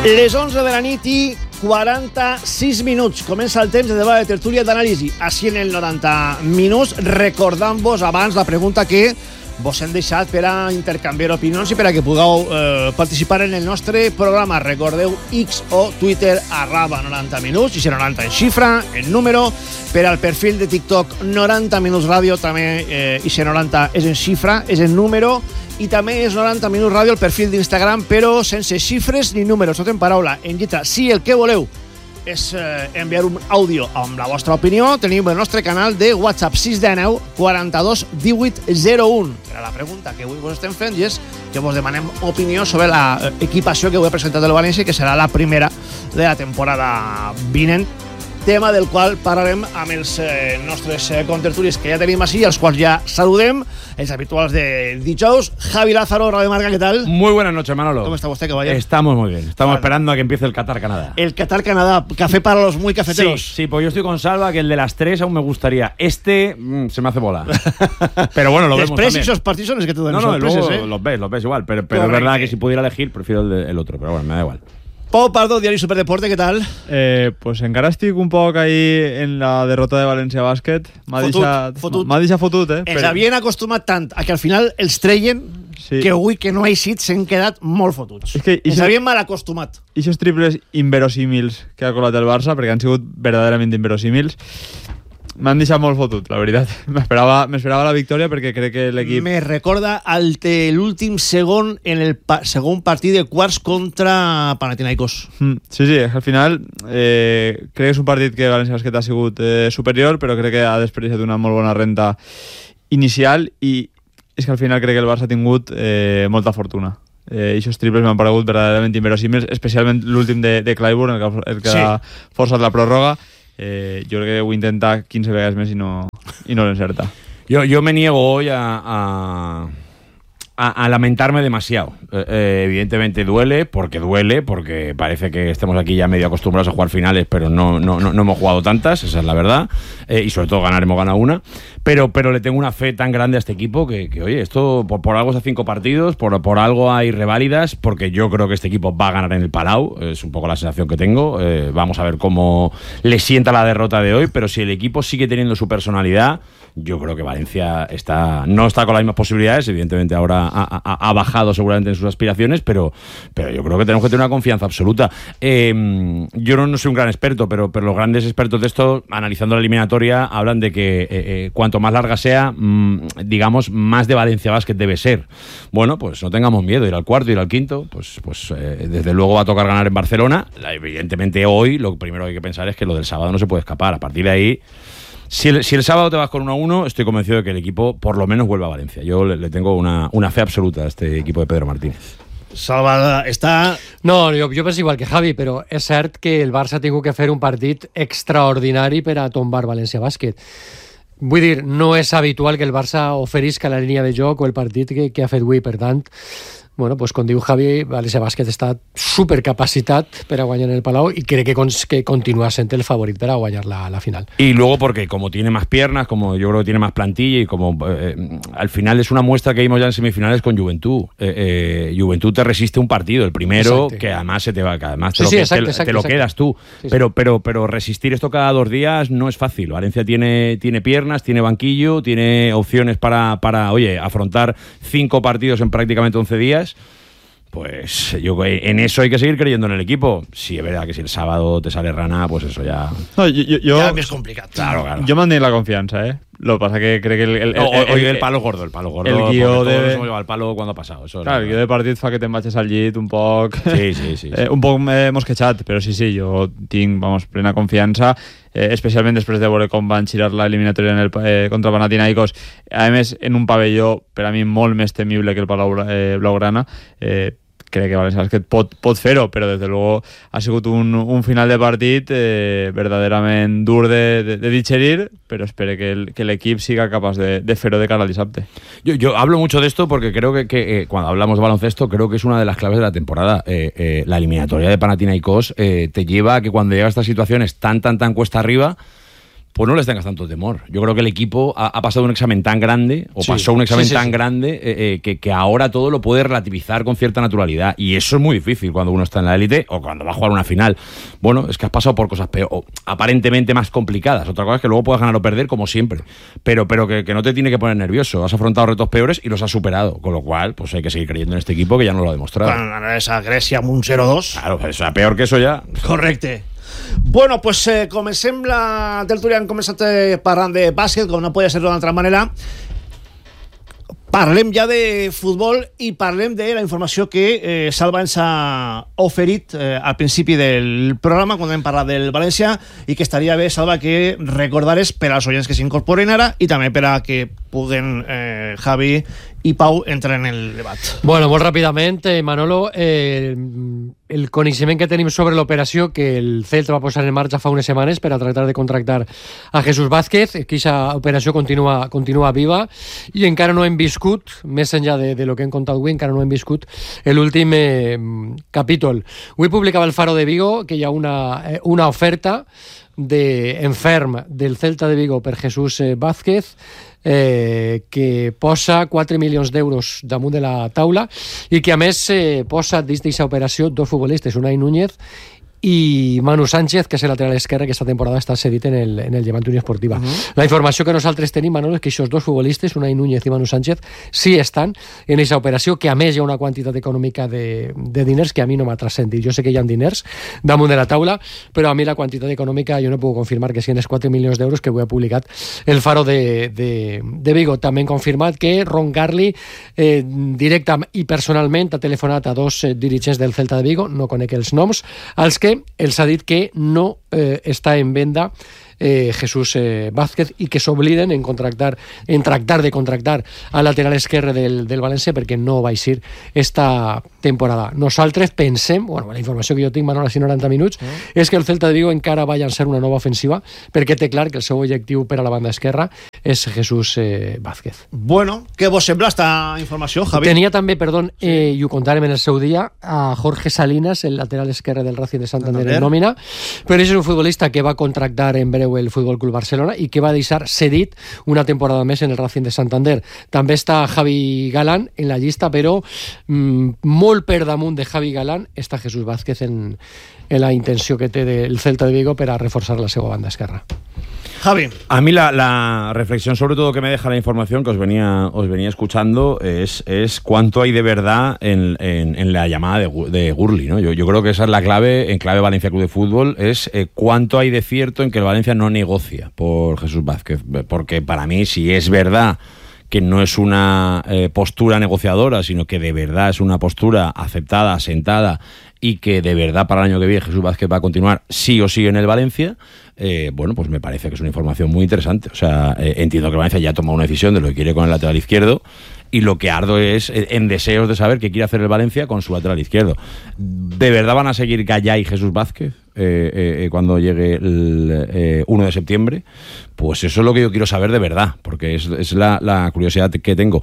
Les 11 de la nit i 46 minuts. Comença el temps de debat de tertúlia d'anàlisi. Així en el 90 minuts, recordant-vos abans la pregunta que vos hem deixat per a intercanviar opinions i per a que pugueu participar en el nostre programa. Recordeu X o Twitter @90 minuts, i si 90 en xifra, en número, per al perfil de TikTok 90 minuts ràdio, també i si 90 és en xifra, és en número, i també és 90 minuts ràdio el perfil d'Instagram, però sense xifres ni números, tot en paraula, en lletra. Si el que voleu és enviar un àudio amb la vostra opinió, tenim el nostre canal de WhatsApp 619 42 18 01. Era la pregunta que avui vos estem fent, i és que vos demanem opinió sobre l'equipació que avui ha presentat el València, que serà la primera de la temporada vinent, tema del qual parlarem amb els nostres contertulis que ja tenim així, els quals ja saludem, els habituals de dijous. Javi Lázaro, Radio Marca, ¿qué tal? Muy buenas noches, Manolo. ¿Cómo está usted, caballero? Estamos muy bien. Estamos esperando a que empiece el Qatar-Canadá. El Qatar-Canadá, café para los muy cafeteros. Sí, pues yo estoy con Salva, que el de las 3 aún me gustaría. Se me hace bola. Pero bueno, lo vemos también. Després esos partidos son los que te dan No, sorpreses, luego los ves igual. Pero es verdad que si pudiera elegir, prefiero el otro. Pero bueno, me da igual. Pau Pardo, Diari Superdeporte, ¿qué tal? Pues encara estic un poc ahí en la derrota de València Bàsquet. M'ha deixat fotut, Ens havien acostumat tant a que al final els treien, sí, que avui que no ha eixit s'han quedat molt fotuts. Ens havien mal acostumat. I aquests triples inverosímils que ha colat el Barça, perquè han sigut verdaderament inverosímils, m'han deixat molt fotut, la veritat. M'esperava la victòria perquè crec que l'equip... Me recorda l'últim segon en el segon partit de quarts contra Panathinaikos. Sí, al final crec que és un partit que València Bàsquet ha sigut superior, però crec que ha desperdiciat una molt bona renta inicial, i és que al final crec que el Barça ha tingut molta fortuna. I aquests triples m'han paregut verdaderament inverosímils, especialment l'últim de Clyburn, el que ha forçat la pròrroga. Jo crec que ho intenta 15 vegades més i no l'encerta. Yo me niego hoy a lamentarme demasiado. Evidentemente duele porque parece que estamos aquí ya medio acostumbrados a jugar finales, pero no hemos jugado tantas, esa es la verdad, y sobre todo ganar hemos ganado una, pero le tengo una fe tan grande a este equipo que oye, esto por algo es a 5 partidos, por algo hay reválidas, porque yo creo que este equipo va a ganar en el Palau, es un poco la sensación que tengo. Vamos a ver cómo le sienta la derrota de hoy, pero si el equipo sigue teniendo su personalidad, yo creo que Valencia no está con las mismas posibilidades. Evidentemente ahora ha bajado seguramente en sus aspiraciones, pero yo creo que tenemos que tener una confianza absoluta. Yo no soy un gran experto, pero los grandes expertos de esto, analizando la eliminatoria, hablan de que cuanto más larga sea, digamos, más de Valencia Bàsquet debe ser. Bueno, pues no tengamos miedo, ir al cuarto, ir al quinto, pues desde luego va a tocar ganar en Barcelona. Evidentemente hoy lo primero que hay que pensar es que lo del sábado no se puede escapar. A partir de ahí, si el sábado te vas con 1-1, estoy convencido de que el equipo por lo menos vuelva a Valencia. Yo le tengo una fe absoluta a este equipo de Pedro Martínez. Salva, està... No, jo penso igual que Javi, però és cert que el Barça ha tingut que fer un partit extraordinari per a tombar València Bàsquet. Vull dir, no és habitual que el Barça oferisca la línia de joc o el partit que ha fet avui, per tant, bueno, pues com diu Javi, València Bàsquet està supercapacitat per a guanyar el Palau y cree que continúa siendo el favorito para guanyar la final. Y luego porque como tiene más piernas, como yo creo que tiene más plantilla y como al final es una muestra que vimos ya en semifinales con Juventud. Juventud te resiste un partido, el primero, exacto, que además se te va, que además te lo quedas tú. Sí, pero resistir esto cada 2 días no es fácil. Valencia tiene piernas, tiene banquillo, tiene opciones para afrontar 5 partidos en prácticamente 11 días. Pues yo en eso hay que seguir creyendo en el equipo. Sí, es verdad que si el sábado te sale rana, pues eso ya... No, ya es complicado. Claro. Yo mantengo la confianza, Lo que pasa que crec que el palo gordo. El guió de... Todos hemos llevado el palo cuando ha pasado. Eso claro, el guió de partit fa que te'n vagis al llit un poc... Sí. Un poc mosquejat, però sí, jo tinc, plena confiança, especialment després de veure com van girar l'eliminatòria contra Panathinaikos, a més en un pavelló per a mi molt més temible que el Palau Blaugrana. Crec que València Bàsquet pot fer-ho, però des de luego ha sigut un final de partit verdaderament dur de digerir, però espero que l'equip siga capaç de fer-ho de cara al dissabte. Yo hablo mucho de esto porque creo que cuando hablamos de baloncesto, creo que es una de las claves de la temporada. La eliminatoria de Panathinaikos te lleva a que cuando llega a estas situaciones tan cuesta arriba, pues no les tengas tanto temor. Yo creo que el equipo ha pasado un examen tan grande, o Sí. pasó un examen Sí. tan grande, que ahora todo lo puede relativizar con cierta naturalidad. Y eso es muy difícil cuando uno está en la élite o cuando va a jugar una final. Bueno, es que has pasado por cosas peor, o aparentemente más complicadas. Otra cosa es que luego puedas ganar o perder, como siempre. Pero que no te tiene que poner nervioso. Has afrontado retos peores y los has superado. Con lo cual, pues hay que seguir creyendo en este equipo que ya nos lo ha demostrado. Van a ganar esa Grècia amb un 0-2. Claro, o sea, peor que eso ya. Correcte. Bueno, pues comencem la tertúlia. Hem començat parlant de bàsquet, com no podia ser d'una altra manera. Parlem ja de futbol i parlem de la informació que Salva ens ha oferit al principi del programa, quan hem parlat del València, i que estaria bé, Salva, que recordares per als oients que s'incorporen ara i també per a que puguen Javi i Pau entrar en el debat. Bueno, molt ràpidament, Manolo, el coneixement que tenim sobre l'operació que el Celta va posar en marxa fa unes setmanes per a tractar de contractar a Jesús Vázquez, que aquesta operació continua viva i encara no hem viscut, més enllà de lo que hem contat avui, encara no hem viscut l'últim capítol. Avui publicava el Faro de Vigo que hi ha una oferta enferm del Celta de Vigo per Jesús Vázquez, que posa 4 milions d'euros damunt de la taula i que a més posa dins d'aquesta operació dos futbolistes, Unai Núñez i Manu Sánchez, que és el lateral esquerre que aquesta temporada està cedit en el Llevant Unió Esportiva. La informació que nosaltres tenim, Manolo, és que aquests dos futbolistes, Unai Núñez i Manu Sánchez, sí estan en aquesta operació, que a més hi ha una quantitat econòmica de diners que a mi no m'ha transcendit. Jo sé que hi ha diners damunt de la taula, però a mi la quantitat econòmica jo no puc confirmar que siguin els 4 milions d'euros que avui ha publicat el Faro de Vigo. També hem confirmat que Ron Garli directa i personalment ha telefonat a dos dirigents del Celta de Vigo, no conec els noms, als que els ha dit que no està en venda Jesús Vázquez i que s'obliden en tractar de contractar al lateral esquerre del València perquè no va eixir esta temporada. Nosaltres pensem, bueno, la informació que jo tinc, Manol, a 90 minuts, és que el Celta de Vigo encara va llançar una nova ofensiva perquè té clar que el seu objectiu per a la banda esquerra és Jesús Vázquez. Bueno, què vos sembla esta informació, Javi? Tenia també, perdó, i ho contarem en el seu dia, a Jorge Salinas, el lateral esquerre del Racing de Santander en nòmina, però és un futbolista que va contractar en breu el Futbol Club Barcelona i que va deixar cedit una temporada més en el Racing de Santander. També està Javi Galán en la llista, però molt per damunt de Javi Galán està Jesús Vázquez en la intenció que té el Celta de Vigo per a reforçar la seva banda esquerra. Javi. A mí la reflexión sobre todo que me deja la información que os venía escuchando es cuánto hay de verdad en la llamada de Gurli, ¿no? Yo creo que esa es la clave, en clave Valencia Club de Fútbol, es cuánto hay de cierto en que el Valencia no negocia por Jesús Vázquez, porque para mí, si es verdad que no es una postura negociadora, sino que de verdad es una postura aceptada, asentada, y que de verdad para el año que viene Jesús Vázquez va a continuar sí o sí en el Valencia, bueno, pues me parece que es una información muy interesante. O sea, entiendo que el Valencia ya ha tomado una decisión de lo que quiere con el lateral izquierdo, y lo que ardo es en deseos de saber qué quiere hacer el Valencia con su lateral izquierdo. ¿De verdad van a seguir Gallá y Jesús Vázquez cuando llegue el 1 de septiembre? Pues eso es lo que yo quiero saber de verdad, porque es la curiosidad que tengo.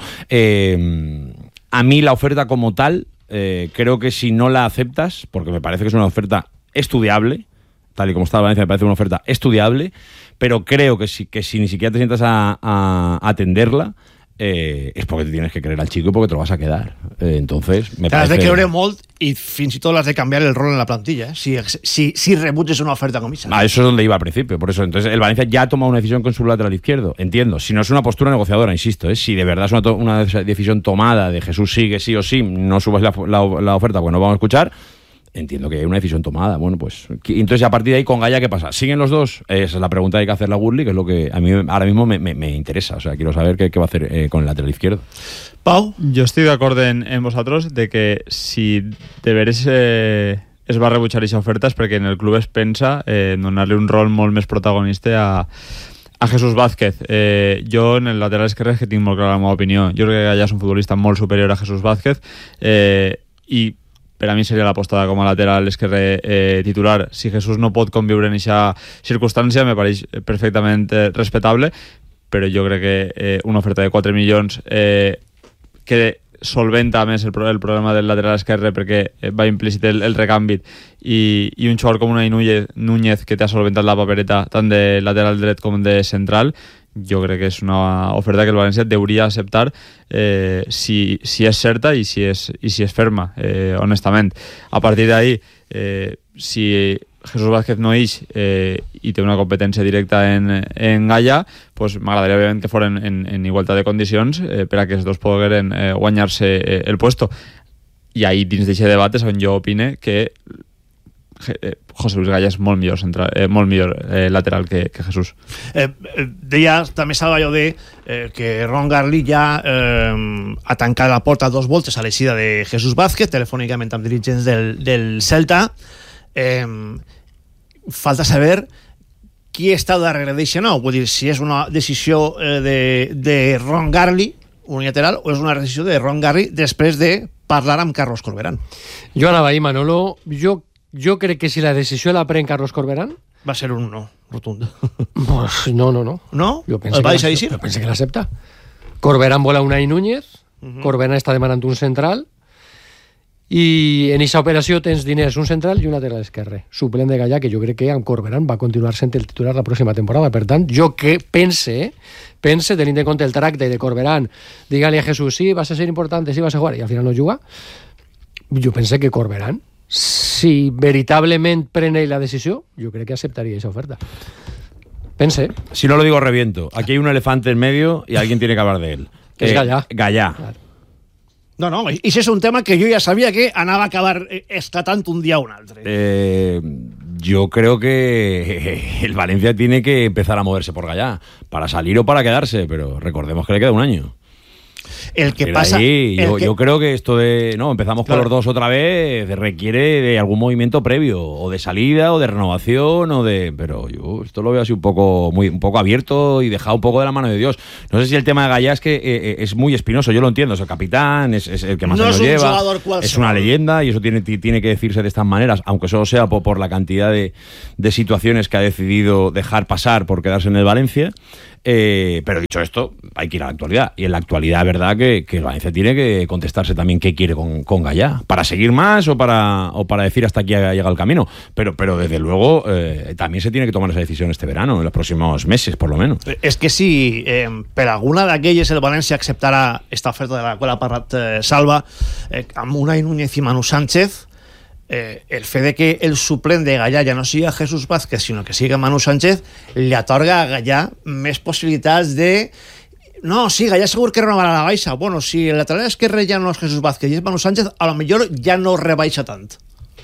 A mí la oferta como tal, creo que si no la aceptas, porque me parece que es una oferta estudiable, tal y como está el Valencia, me parece una oferta estudiable, pero creo que si ni siquiera te sientas a atenderla, és perquè tienes que creer al chico i perquè te lo vas a quedar. Entonces, me T'has parece... de creure molt i fins i tot l'has de canviar el rol en la plantilla, si rebutges una oferta com esa. Eso es donde iba al principio, por eso. Entonces, el Valencia ya ha tomado una decisión con su lateral izquierdo, entiendo. Si no es una postura negociadora, insisto, si de verdad es una decisión tomada de Jesús sigue sí o sí, no subas la oferta porque no vamos a escuchar, entiendo que hay una decisión tomada. Bueno, pues entonces a partir de ahí con Gallá, ¿qué pasa? ¿Siguen los dos? Esa es la pregunta que hay que hacer la Gurli, que es lo que a mí ahora mismo me interesa. O sea, quiero saber qué va a hacer con el lateral izquierdo. Pau? Jo estic d'acord en vosaltres de que si de veres es va rebutjar aquesta oferta és perquè en el club es pensa donar-li un rol molt més protagonista a Jesús Vázquez. Jo en el lateral esquerre que tinc molt clara la meva opinió. Jo crec que Gallá és un futbolista molt superior a Jesús Vázquez i per a mi seria l'apostada com a lateral esquerre titular. Si Jesús no pot conviure en aquesta circumstància, me pareix perfectament respectable, però jo crec que una oferta de 4 milions que solventa més el problema del lateral esquerre perquè va implícit el recàmbit i un jugador com Unai Núñez que t'ha solventat la papereta tant de lateral dret com de central, jo crec que és una oferta que el València hauria acceptar si és certa i si és ferma, honestament. A partir d'ahí, si Jesús Vázquez no ix i té una competència directa en Gallà, pues m'agradaria òbviament que foren en igualtat de condicions per a que els dos pogueren guanyar-se el puesto. I ahí dins d'aquest debat és on jo opine que José Luis Gallà és molt millor lateral que Jesús. Deia també Salva allò que Ron Garli ja ha tancat la porta 2 voltes a l'eixida de Jesús Vázquez, telefònicament amb dirigents del Celta. Falta saber qui està darrere d'això, no? Vull dir, si és una decisió de Ron Garli unilateral o és una decisió de Ron Garli després de parlar amb Carlos Corberán. Jo anava ahí, Manolo. Jo crec que si la decisió la pren Carlos Corberán va ser un no rotund. Pues no. No? Jo penso el va deixar així? Jo penso que l'accepta. Corberán vol a Unai Núñez, Corberán està demanant un central i en aquesta operació tens diners, un central i un lateral esquerre, suplent de Gallà, que jo crec que amb Corberán va continuar sent el titular la pròxima temporada. Per tant, jo que pense, tenint en compte el tracte de Corberán, digue-li a Jesús, sí, vas a ser important, sí, vas a jugar, i al final no juga, jo pense que Corberán, si veritablement pren ell la decisió, jo crec que acceptaria aquesta oferta. Pense. Si no lo digo, reviento. Aquí hay un elefante en medio y alguien tiene que hablar de él. Que és Gallà. Gallà. Claro. No, i això és un tema que jo ja sabia que anava a acabar esclatant un dia o un altre. Yo creo que el Valencia tiene que empezar a moverse por Gallà, para salir o para quedarse, pero recordemos que le queda un año. El que Pero pasa... ahí, yo creo que esto de... No, empezamos con los dos otra vez, requiere de algún movimiento previo, o de salida, o de renovación, o de... Pero yo esto lo veo así un poco abierto y dejado un poco de la mano de Dios. No sé si el tema de Gallà es que es muy espinoso, yo lo entiendo, es el capitán, es el que más años lleva, es una leyenda y eso tiene que decirse de estas maneras, aunque solo sea por la cantidad de situaciones que ha decidido dejar pasar por quedarse en el Valencia. Pero dicho esto, hay que ir a la actualidad. Y en la actualidad, verdad que el Valencia tiene que contestarse también qué quiere con Gallà. ¿Para seguir más o para decir hasta aquí ha llegado el camino? Pero desde luego también se tiene que tomar esa decisión este verano, en los próximos meses, por lo menos. És que si per alguna d'aquelles el València acceptarà esta oferta de la qual ha parlat Salva, amb Unai Núñez i Manu Sánchez, el fet de que el suplent de Gallà ja no siga Jesús Vázquez sinó que siga Manu Sánchez li atorga a Gallà més possibilitats de no, sí, Gallà segur que renovarà la baixa. Bueno, si el lateral esquerre ja no és Jesús Vázquez i és Manu Sánchez, a lo millor ja no rebaixa tant.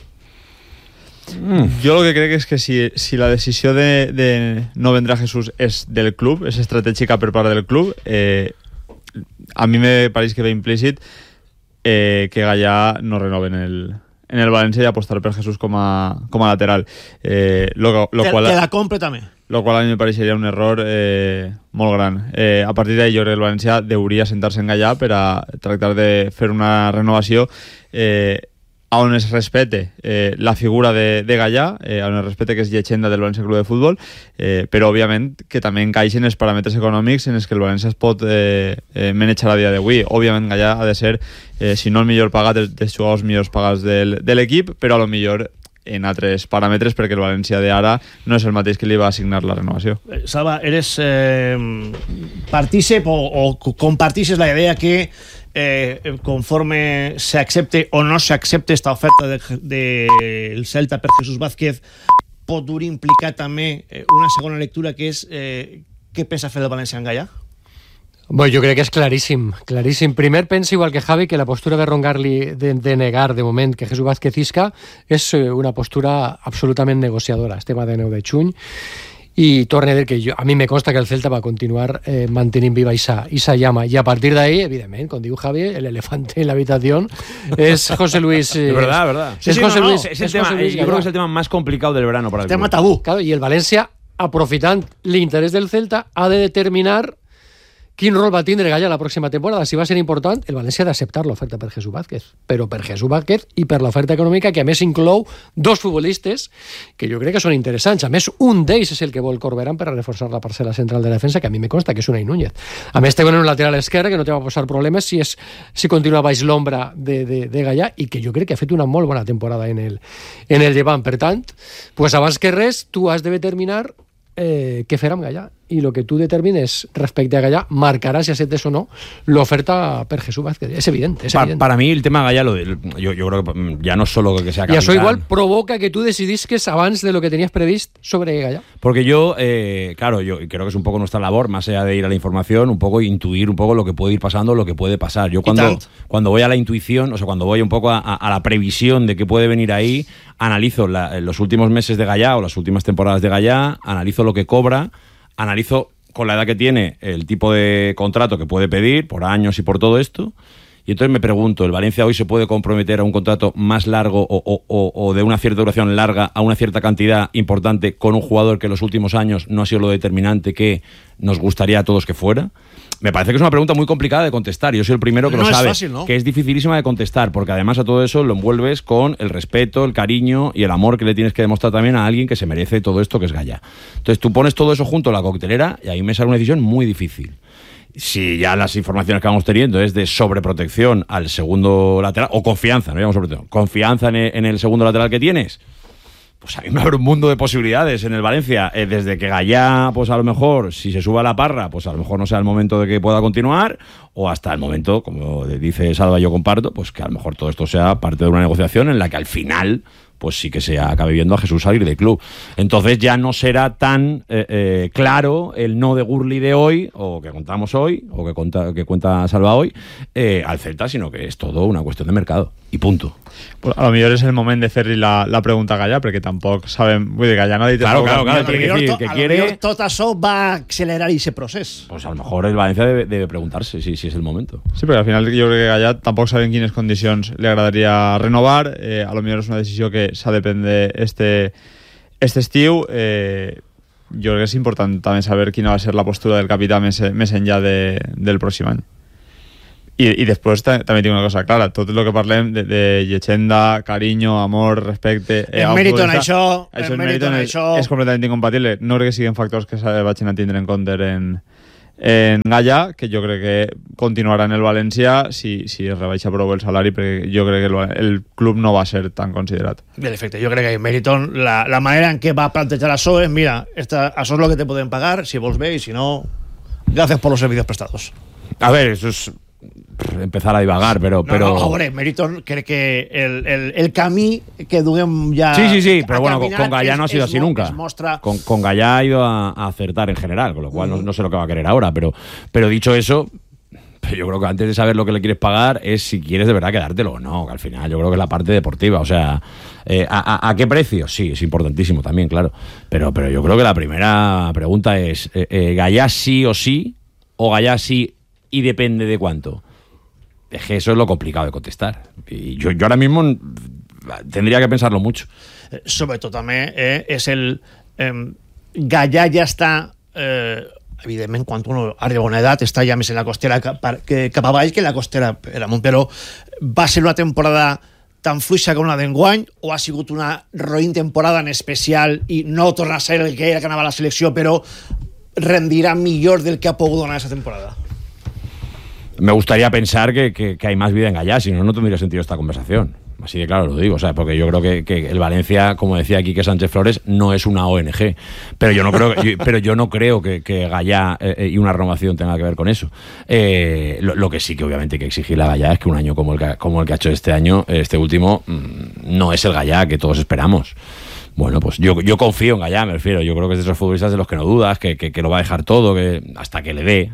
Jo el que crec és que si la decisió de no vendre a Jesús és del club, és estratègica per part del club, a mi me pareix que ve implícit que Gallà no renoven en el València i apostar per Jesús com a lateral. Que la compre també. Lo qual a mi me pareixeria un error molt gran. A partir d'ahí jo crec que el València hauria sentar-se en Gallà per a tractar de fer una renovació on es respete la figura de Gallà, on es respete que és llegenda del València Club de Futbol, però òbviament que també encaixen els paràmetres econòmics en els que el València es pot manejar a dia d'avui. Òbviament Gallà ha de ser, si no el millor pagat, dels jugadors millors pagats de l'equip, però a lo millor en altres paràmetres, perquè el València d'ara no és el mateix que li va assignar la renovació. Salva, eres partícip o compartixes la idea que conforme se accepte o no se accepte esta oferta del Celta per Jesús Vázquez pot dur implicar també una segona lectura que és què pensa fer el València en Gallà? Bueno, jo crec que és claríssim. Primer penso, igual que Javi, que la postura de Ron Garli de negar de moment que Jesús Vázquez isca és una postura absolutament negociadora. Estem a 9 de juny i torno a dir que a mi me consta que el Celta va continuar mantenint viva esa llama i a partir d'ahí, evidentment, com diu Javi, el elefante en la habitación és José Luis... Es verdad. Sí, José Luis, yo creo que es el tema más complicado del verano para el tema club. tabú. Claro, i el València, aprofitant l'interès del Celta, ha de determinar quin rol va tindre Gallà la pròxima temporada, si va ser important, el València ha d'acceptar l'oferta per Jesús Vázquez, però per Jesús Vázquez i per l'oferta econòmica, que a més inclou 2 futbolistes que jo crec que són interessants. A més, un d'ells és el que vol Corberán per a reforçar la parcel·la central de la defensa, que a mi me consta que és Unai Núñez. A més, té un lateral esquerre que no te va posar problemes si continua baix l'ombra de Gallà, i que jo crec que ha fet una molt bona temporada en el Llevant. Per tant, pues abans que res, tu has de determinar què fer amb Gallà, i el que tu determines respecte a Gallà marcarà si acceptes o no l'oferta per Jesús Vázquez. Es evidente. Para mí el tema Gallà, yo creo que ya no es solo que sea capitán. Y eso igual provoca que tú decidisques abans de lo que tenías previsto sobre Gallà. Porque yo creo que es un poco nuestra labor, más allá de ir a la información, un poco intuir un poco lo que puede ir pasando, lo que puede pasar. Yo cuando voy a la intuición, o sea, cuando voy un poco a la previsión de qué puede venir ahí, analizo los últimos meses de Gallà o las últimas temporadas de Gallà, analizo lo que cobra, analizo con la edad que tiene el tipo de contrato que puede pedir por años y por todo esto, y entonces me pregunto, ¿el Valencia hoy se puede comprometer a un contrato más largo o de una cierta duración larga a una cierta cantidad importante con un jugador que en los últimos años no ha sido lo determinante que nos gustaría a todos que fuera? Me parece que es una pregunta muy complicada de contestar. Yo soy el primero que lo sabe, fácil, ¿no? Que es dificilísima de contestar, porque además a todo eso lo envuelves con el respeto, el cariño y el amor que le tienes que demostrar también a alguien que se merece todo esto que es Gallà. Entonces tú pones todo eso junto a la coctelera y ahí me sale una decisión muy difícil. Si ya las informaciones que vamos teniendo es de sobreprotección al segundo lateral, o confianza, no digamos sobreprotección, confianza en el segundo lateral que tienes, pues a mí me abre un mundo de posibilidades en el Valencia, desde que Gallà, pues a lo mejor, si se sube a la parra, pues a lo mejor no sea el momento de que pueda continuar, o hasta el momento, como dice Salva, yo comparto, pues que a lo mejor todo esto sea parte de una negociación en la que al final pues sí que se acabe viendo a Jesús salir del club. Entonces ya no será tan claro el no de Gurli de hoy, o que contamos hoy, o que cuenta Salva hoy, al Celta, sino que es todo una cuestión de mercado. I punto. Pues a lo millor és el moment de fer-li la pregunta a Gallà, perquè tampoc sabem... Vull dir, Gallà no ha dit... Claro, tot això va accelerar ese procés. Pues a lo mejor el Valencia debe preguntarse si es el momento. Sí, perquè al final jo crec que Gallà tampoc saben quines condicions li agradaria renovar. A lo millor és una decisió que s'ha de prendre este estiu. Jo crec que és important també saber quina va ser la postura del capità més enllà del pròxim any. I després també tinc una cosa clara, tot el que parlem de llegenda, carinyo, amor, respecte... El mèrit en això és completament incompatible. No crec que siguin factors que se vagin a tindre en compte en Gallà, que jo crec que continuarà en el València si es rebaixa prou el salari, perquè jo crec que el club no va ser tan considerat. En efecte, jo crec que Meriton, la manera en què va plantejar això és, mira, això és el que te podem pagar, si vols bé, i si no, gracias por los servicios prestados. A ver, eso es empezar a divagar, pero... Hombre, Meriton crec que el camí que duguem ya... Sí, pero bueno, con Gallà no ha sido así nunca. Mostra... Con Gallà ha ido a acertar en general, con lo cual no sé lo que va a querer ahora, pero dicho eso, yo creo que antes de saber lo que le quieres pagar es si quieres de verdad quedártelo o no, que al final yo creo que es la parte deportiva, o sea, ¿a qué precio? Sí, es importantísimo también, claro, pero yo creo que la primera pregunta es ¿Gallà sí o sí? ¿O Gallà sí y depende de cuánto? Es que eso es lo complicado de contestar. Y yo ahora mismo tendría que pensarlo mucho. Sobre tot també és el... Gallà ja està... evidentment, quan uno arriba a una edat, està ja més en la costera cap a baix que en la costera per amunt, però va ser una temporada tan fluixa com una d'enguany, o ha sigut una roïn temporada en especial i no torna a ser el que era que anava a la selecció, però rendirà millor del que ha pogut donar aquesta temporada? Me gustaría pensar que hay más vida en Gallà, si no tendría sentido esta conversación. Así de claro lo digo, o sea, porque yo creo que el Valencia, como decía Quique Sánchez Flores, no es una ONG. Pero yo no creo que Gallà y una renovación tenga que ver con eso. Lo que sí que obviamente hay que exigirle a Gallà es que un año como el que ha hecho este año, este último, no es el Gallà que todos esperamos. Bueno, pues yo confío en Gallà, me refiero. Yo creo que es de esos futbolistas de los que no dudas, que lo va a dejar todo, que hasta que le dé.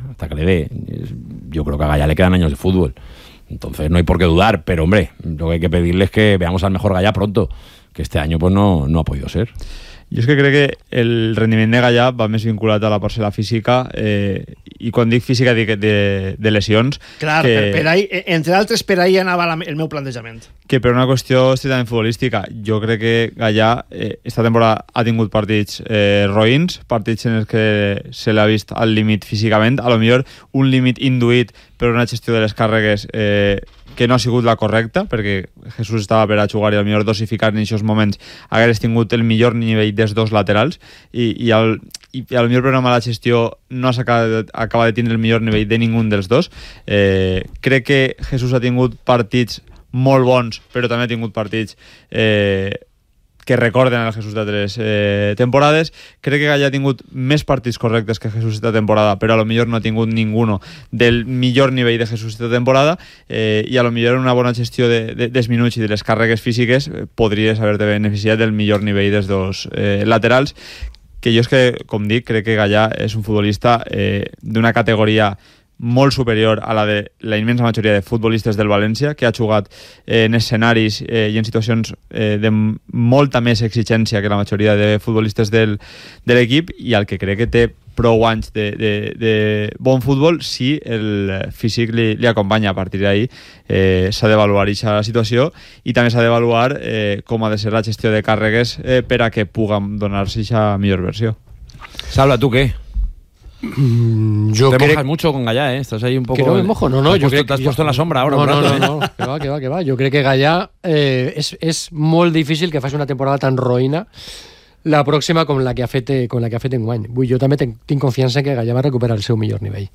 Yo creo que a Gallà le quedan años de fútbol. Entonces no hay por qué dudar, pero hombre, lo que hay que pedirle es que veamos al mejor Gallà pronto, que este año pues no ha podido ser. Jo és que crec que el rendiment de Gallà va més vinculat a la parcel·la física i i quan dic física dic de lesions. Clar, per ahí, entre altres, per ahí anava el meu plantejament. Que per una qüestió estrictament futbolística, jo crec que Gallà esta temporada ha tingut partits roïns, partits en els que se l'ha vist al límit físicament, a lo millor un límit induït per una gestió de les càrregues que no ha sigut la correcta, perquè Jesús estava per a jugar i potser dosificar en aquests moments hagués tingut el millor nivell dels dos laterals i a lo millor per una mala gestió no acaba de tindre el millor nivell de ningú dels dos. Crec que Jesús ha tingut partits molt bons, però també ha tingut partits que recorden el Jesús d'altres temporades. Crec que Gallà ha tingut més partits correctes que Jesús esta temporada, però a lo millor no ha tingut ninguno del millor nivell de Jesús esta temporada, i a lo millor una bona gestió dels minuts i de les càrregues físiques podries haver-te beneficiat del millor nivell dels dos laterals, que jo és que, com dic, crec que Gallà és un futbolista d'una categoria molt superior a la de la immensa majoria de futbolistes del València, que ha jugat en escenaris i en situacions de molta més exigència que la majoria de futbolistes de l'equip, i al que crec que té prou anys de bon futbol si el físic li acompanya. A partir d'ahí s'ha d'avaluar aquesta situació i també s'ha d'avaluar com ha de ser la gestió de càrregues per a que puguem donar-se aquesta millor versió. Salva, ¿tú qué? Yo te creo... mojas mucho con Gallà, estás ahí un poco... Que no me mojo, no, yo creo te has puesto en la sombra ahora. No, que va. Yo creo que Gallà és molt difícil que faci una temporada tan roïna la pròxima com la que ha fet enguany. Jo també tinc confiança que Gallà va recuperar el seu millor nivell.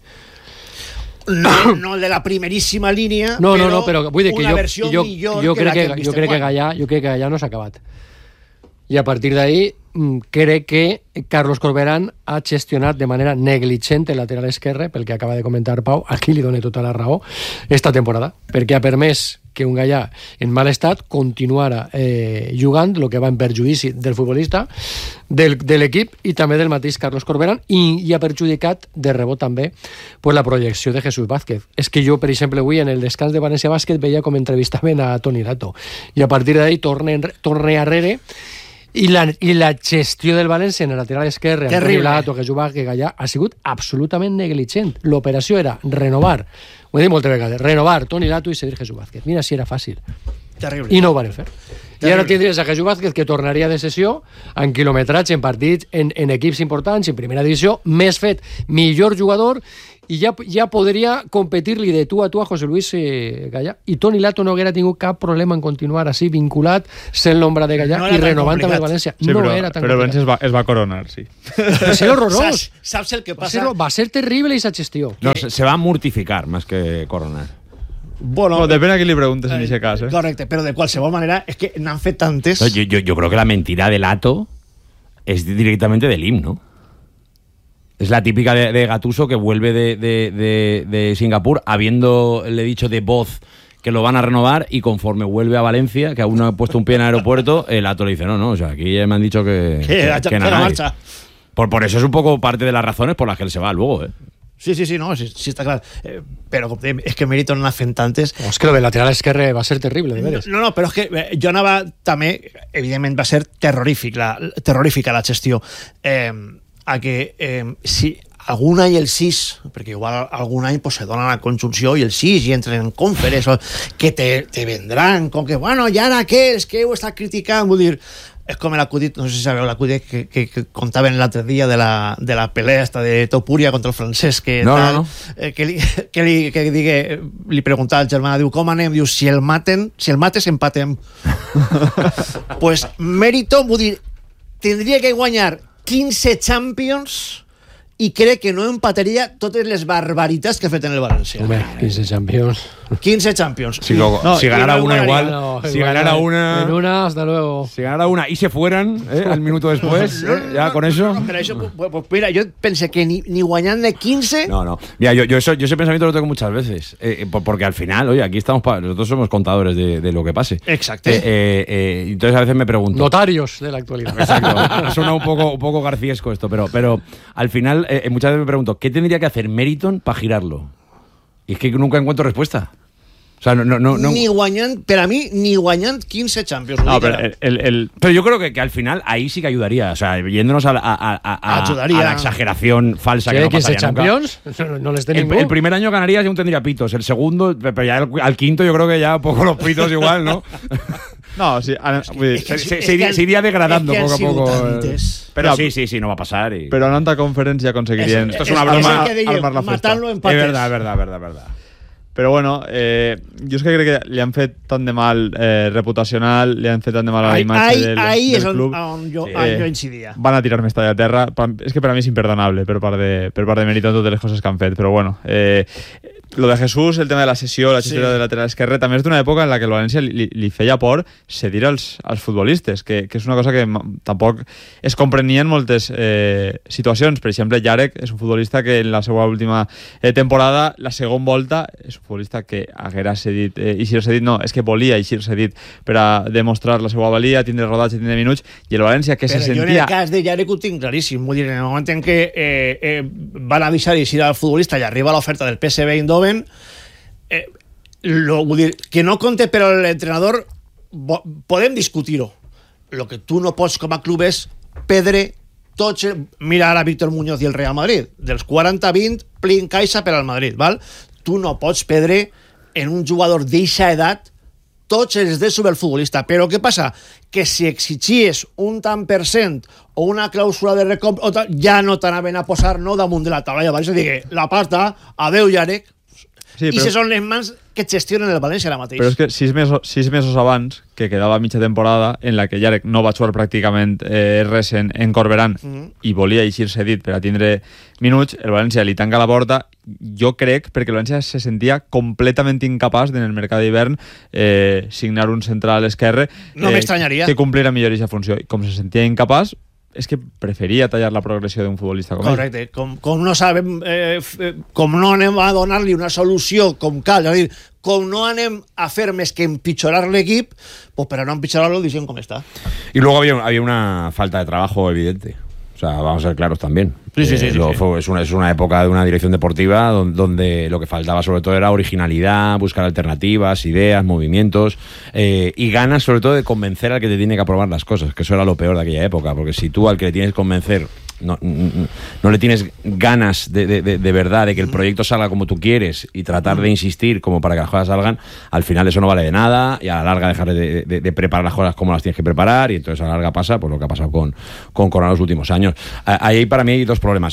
No el de la primeríssima línia, no, però vull dir que una versió millor que la que hem vist enguany. Jo crec que Gallà no s'ha acabat. I a partir d'ahí crec que Carlos Corberán ha gestionat de manera negligent el lateral esquerre, pel que acaba de comentar Pau, aquí li dono tota la raó, esta temporada, perquè ha permès que un Gallà en mal estat continuara jugant, el que va en perjudici del futbolista, de l'equip i també del mateix Carlos Corberán, i ha perjudicat de rebot també la projecció de Jesús Vázquez. És que jo, per exemple, avui en el descans de València Bàsquet veia com entrevistaven a Toni Lato, i a partir d'ahí torne arrere. I la gestió del València en el lateral esquerre, Toni Lato, que jugava, que Gallà, ha sigut absolutament negligent. L'operació era renovar, ho he dit moltes vegades, renovar Toni Lato i seguir Jesús Vázquez. Mira si era fàcil. Terrible. I no ho van fer. I ara tindries a Jesús Vázquez, que tornaria de sessió en quilometratge, en partits, en equips importants, en primera divisió, més fet, millor jugador, i ja podria competir-li de tu a José Luis Gallà. I Toni Lato no haguera tingut cap problema en continuar així, vinculat, sent l'ombra de Gallà i renovant també el València. Sí, no era tan complicat. Però el València es va coronar, sí. Va ser horrorós. Saps el que passa? Va ser terrible esa gestió. No, se va a mortificar más que coronar. Bueno, depèn a qui li preguntes en aquest cas. Correcte, però de qualsevol manera és que n'han fet tantes... Yo creo que la mentira de Lato es directamente del himno. Es la típica de Gattuso, que vuelve de Singapur habiéndole dicho de voz que lo van a renovar, y conforme vuelve a Valencia, que aún no ha puesto un pie en el aeropuerto, el Lato le dice, no, o sea, aquí ya me han dicho que nada. Marcha. Por eso es un poco parte de las razones por las que él se va luego, Sí, està clar. Però és que Mérito no n'ha fet tantes. És que el de lateral esquerre va ser terrible, de veres. No, però és que jo anava també, evidentment va ser terrorífica la gestió. A que si algun any el 6, perquè igual algun any se dona la conjunció i el 6 i entren en conferències que te vendran com que, bueno, ja ara aquells que heu estat criticant, vull dir, és com l'acudit, no sé si sabeu l'acudit que contaven l'altre dia de la pelea esta de Topuria contra el francès, que li preguntava al germà, diu, com anem? Diu, si el mates empatem. Pues Mérito, vull dir, tindria que guanyar 15 Champions i crec que no empataria totes les barbaritats que ha fet en el València. Home, 15 Champions. 15 Champions. Si ganara una igual. Si ganara una... En una, hasta luego. Si ganara una y se fueran, al minuto después, ya con eso... Pero eso, pues mira, yo pensé que ni guanyant de 15... No. Mira, yo ese pensamiento lo tengo muchas veces. Porque al final, oye, aquí estamos... Nosotros somos contadores de lo que pase. Exacto. Entonces a veces me pregunto... Notarios de la actualidad. Exacto. Suena un poco garciesco esto, pero al final muchas veces me pregunto, ¿qué tendría que hacer Meriton para girarlo? Y es que nunca encuentro respuesta. O sea, no. Ni guanyant, per a mi, ni guanyant 15 Champions. No, pero yo creo que al final ahí sí que ayudaría. O sea, yéndonos a la exageración falsa que no pasaría Champions? No les den el primer año ganarías y aún tendría pitos. El segundo, pero ya al quinto yo creo que ya poco los pitos igual, ¿no? No, sí, se iría degradando poco a poco. Pero sí, no va a pasar. Pero en alta conferencia conseguirían. Esto es una broma. Armar la festa. Es verdad. Però bueno, jo és que crec que li han fet tant de mal reputacional, li han fet tant de mal a la imatge del club. Ahí és on jo incidia. Van a tirar més talla a terra. És que per a mi és imperdonable per part de Meriton totes les coses que han fet, però bueno. Lo de Jesús, el tema de la sessió, la gestió de lateral esquerre, també és d'una època en la que el València li feia por cedir als futbolistes, que és una cosa que tampoc es comprenia en moltes situacions. Per exemple, Yarek és un futbolista que en la seva última temporada, la segona volta, és un futbolista que haguera cedit, eixir cedit no, és que volia eixir cedit per a demostrar la seva valia, tindre rodatge, tindre minuts, i el València que se sentia... Però jo en el cas de Yarek ho tinc claríssim, vull dir, en el moment en què van a deixar eixir al futbolista i arriba l'oferta del PSV Eindhoven, vull dir, que no compte per a l'entrenador, podem discutir-ho. El que tu no pots com a club és perdre tots... Mira ara Víctor Muñoz i el Real Madrid, dels 40-20 plin caixa per al Madrid, val? Tu no pots perdre en un jugador d'eixa edat tots els drets sobre el futbolista. Però què passa? Que si exigies un tant per cent o una clàusula de recompra, ja no t'anaven a posar no damunt de la taula. Llavors, la pasta, adeu Yarek. Sí, i se són les mans que gestionen el València ara mateix. Però és que 6 mesos abans, que quedava mitja temporada, en la que Yarek no va jugar pràcticament res en Corberán i volia eixir cedit per a tindre minuts, el València li tanca la porta, jo crec, perquè el València se sentia completament incapaç en el mercat d'hivern signar un central esquerre que complira millor aquesta funció. I com se sentia incapaç, és que preferia tallar la progressió d'un futbolista com correcte, com no sabem com no anem a donar-li una solució com cal, és a dir, com no anem a fer més que empitjorar l'equip, pues per a no empitjorar-lo deixem com està. Y luego había una falta de trabajo evidente. O sea, vamos a ser claros también. Sí. Es una época de una dirección deportiva donde lo que faltaba sobre todo era originalidad, buscar alternativas, ideas, movimientos y ganas sobre todo de convencer al que te tiene que aprobar las cosas, que eso era lo peor de aquella época, porque si tú al que le tienes que convencer no le tienes ganas de verdad de que el proyecto salga como tú quieres y tratar de insistir como para que las cosas salgan, al final eso no vale de nada y a la larga dejar de preparar las cosas como las tienes que preparar y entonces a la larga pasa pues lo que ha pasado con Corona los últimos años. Ahí para mí hay dos problemas.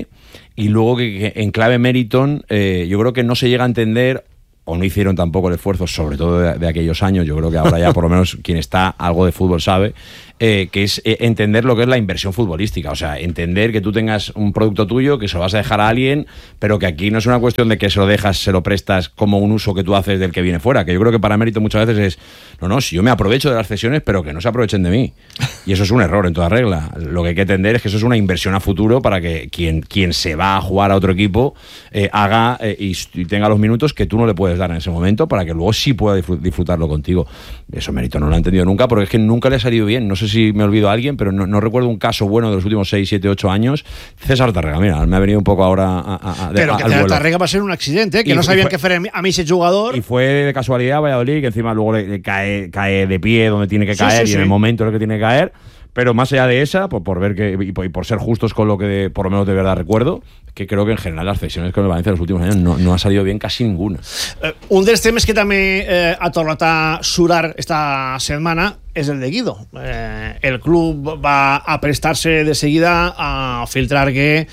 Y luego que en clave Meriton yo creo que no se llega a entender o no hicieron tampoco el esfuerzo, sobre todo de aquellos años. Yo creo que ahora ya por lo menos quien está algo de fútbol sabe que es entender lo que es la inversión futbolística, o sea, entender que tú tengas un producto tuyo, que se lo vas a dejar a alguien, pero que aquí no es una cuestión de que se lo dejas, se lo prestas como un uso que tú haces del que viene fuera, que yo creo que para Mérito muchas veces es, no, si yo me aprovecho de las cesiones, pero que no se aprovechen de mí, y eso es un error en toda regla. Lo que hay que entender es que eso es una inversión a futuro para que quien se va a jugar a otro equipo haga y tenga los minutos que tú no le puedes dar en ese momento, para que luego sí pueda disfrutarlo contigo. Eso Mérito no lo ha entendido nunca, porque es que nunca le ha salido bien. No sé si me olvido a alguien, pero no recuerdo un caso bueno de los últimos 6, 7, 8 años. César Tárrega, mira, me ha venido un poco ahora pero que César Tárrega va a ser un accidente, que no sabían qué hacer a mí ese jugador. Y fue de casualidad a Valladolid, que encima luego le cae de pie donde tiene que caer y en el momento en el que tiene que caer. Pero más allá de esa, por ver que y por ser justos con lo que por lo menos de verdad recuerdo, que creo que en general las cesiones con el Valencia en los últimos años no ha salido bien casi ninguna. Un dels temes que també ha tornat a surar esta setmana és el de Guido. El club va a prestar-se de seguida a filtrar que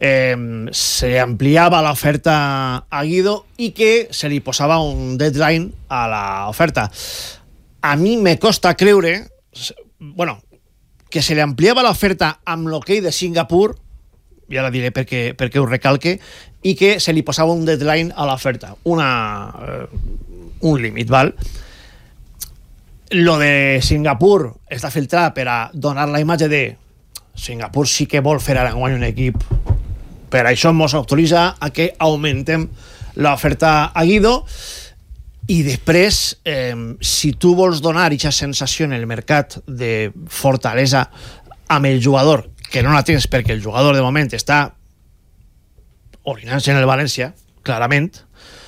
se ampliava l'oferta a Guido i que se li posava un deadline a l'oferta. A mi me costa creure, bueno, que se li ampliava l'oferta amb l'hoquei de Singapur, i ara diré per què ho recalque, i que se li posava un deadline a l'oferta, un límit, val? Lo de Singapur està filtrat per a donar la imatge de Singapur sí que vol fer ara guany un equip, per això ens autoritza a que augmentem l'oferta a Guido. I després, si tu vols donar aquesta sensació en el mercat de fortalesa amb el jugador, que no la tens perquè el jugador de moment està orinant-se en el València, clarament,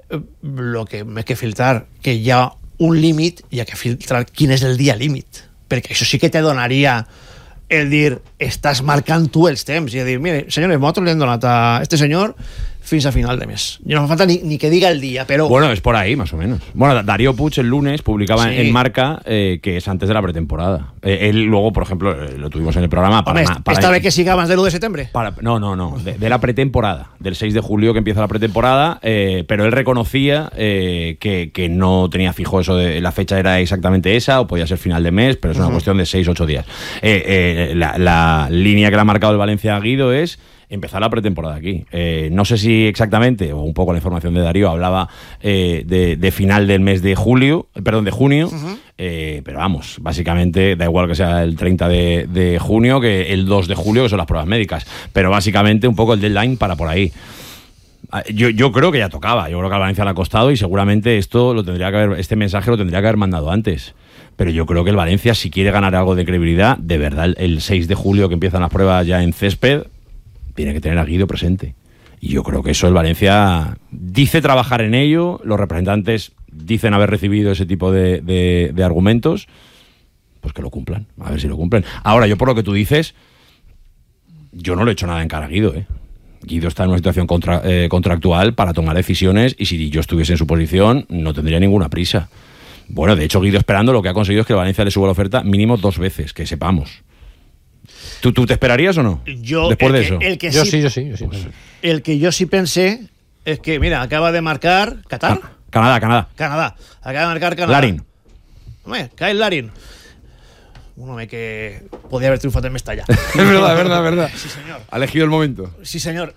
el que més que filtrar, que hi ha un límit, hi ha que filtrar quin és el dia límit, perquè això sí que te donaria el dir, estàs marcant tu els temps i dir, mire, senyores, nosaltres li hem donat a este senyor fins a final de mes. Y no me falta ni que diga el día, pero... Bueno, es por ahí, más o menos. Bueno, Darío Puig el lunes publicaba en Marca que es antes de la pretemporada. Él luego, por ejemplo, lo tuvimos en el programa... Hombre, ¿esta vez que siga más del 1 de septiembre? No. De la pretemporada. Del 6 de julio que empieza la pretemporada. Pero él reconocía que no tenía fijo eso de... La fecha era exactamente esa, o podía ser final de mes, pero es una cuestión de 6-8 días. La línea que le ha marcado el Valencia a Guido es... empezar la pretemporada aquí. No sé si exactamente, o un poco la información de Darío, hablaba de final del mes de junio, pero vamos, básicamente da igual que sea el 30 de junio que el 2 de julio, que son las pruebas médicas, pero básicamente un poco el deadline para por ahí. Yo creo que ya tocaba, yo creo que al Valencia le ha costado y seguramente este mensaje lo tendría que haber mandado antes. Pero yo creo que el Valencia, si quiere ganar algo de credibilidad, de verdad, el 6 de julio que empiezan las pruebas ya en césped, tiene que tener a Guido presente. Y yo creo que eso el Valencia dice trabajar en ello, los representantes dicen haber recibido ese tipo de argumentos, pues que lo cumplan, a ver si lo cumplen. Ahora, yo por lo que tú dices, yo no le he hecho nada en cara a Guido, Guido está en una situación contractual para tomar decisiones y si yo estuviese en su posición no tendría ninguna prisa. Bueno, de hecho Guido esperando lo que ha conseguido es que el Valencia le suba la oferta mínimo 2 veces, que sepamos. ¿Tú te esperarías o no? Después de eso. Yo sí. El que yo sí pensé es que, mira, acaba de marcar Qatar. Canadá. Acaba de marcar Canadá. Larin. Hombre, Kyle Larin. Un home que podía haber triunfado en Mestalla. Es verdad. Sí, señor. Ha elegido el momento. Sí, señor.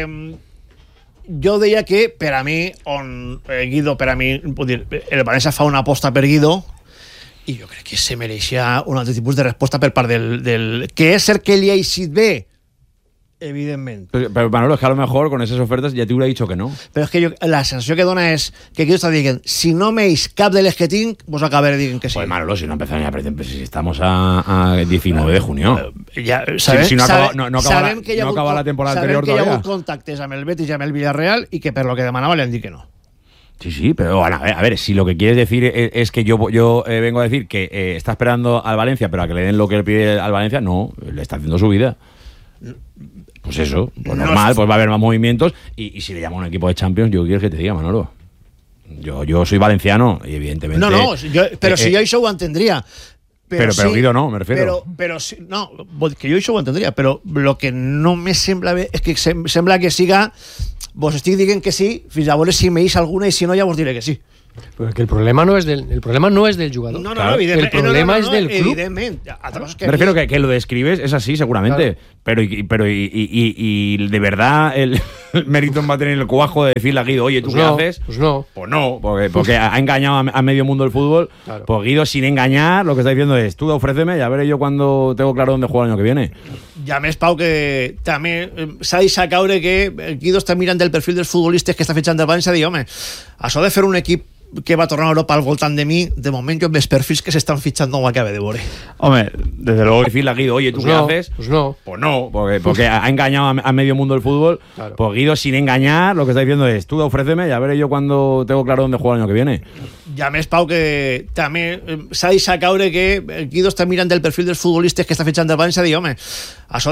Jo deia que, per a mi, Guido, per a mi, el València fa una aposta per Guido i jo crec que se mereixia un altre tipus de resposta per part del... Que és cert que li ha eixit bé, evidentment. Pero Manolo, es que a lo mejor con esas ofertas ya te hubiera dicho que no. Però és que la sensació que dona és que Guido està dient, si no m'eix cap de les que tinc, vos acabaré dient que sí. Pues Manolo, si no empezamos ya si estamos a 19 de junio. Ja, sabem, si no acaba la temporada anterior todavía. Sabem que hi ha hagut contactes amb el Betis i amb el Villarreal i que per lo que demanava li han dit que no. Sí, pero bueno, a ver, si lo que quieres decir es que yo vengo a decir que está esperando al Valencia, pero a que le den lo que le pide al Valencia, no, le está haciendo su vida. Pues eso, pues normal, pues va a haber más movimientos y si le llama a un equipo de Champions, yo quiero que te diga, Manolo. Yo soy valenciano y evidentemente... Pero si yo això ho entendria. Pero Guido no, me refiero. Pero no, que jo això ho entendria, però lo que no me sembla bé és que sembla que siga... Vos estic dient que sí, fins a veure si m'eix alguna i si no ja vos diré que sí. Pero que el problema no es del jugador. No, claro. evidentemente. El problema es del club. Evidentemente. Me refiero que lo describes, es así seguramente, claro. pero de verdad el Meriton va a tener el cuajo de decirle a Guido, oye, ¿tú qué haces? Pues no. Pues no, porque ha engañado a medio mundo el fútbol. Claro. Pues Guido, sin engañar, lo que está diciendo es, tú ofréceme, ya veré yo cuando tengo claro dónde juego el año que viene. I a més, Pau, que també s'ha deixat caure que Guido està mirant del perfil dels futbolistes que està fitxant del València i dir, home, això de fer un equip que va tornar a Europa al voltant de mi, de moment jo amb els perfils que s'estan fitxant no ho acabe de veure. Hombre, desde luego decirle a Guido, oye, ¿tú pues qué no, haces? Pues no. Pues no, porque ha engañado a medio mundo el fútbol. Claro. Pues Guido, sin engañar, lo que está diciendo es, tú ofréceme, ya veré yo cuando tengo claro dónde juego el año que viene. I a més, Pau, que també s'ha deixat caure que Guido està mirant del perfil dels futbolistes que està fitxant del València i dir, home, això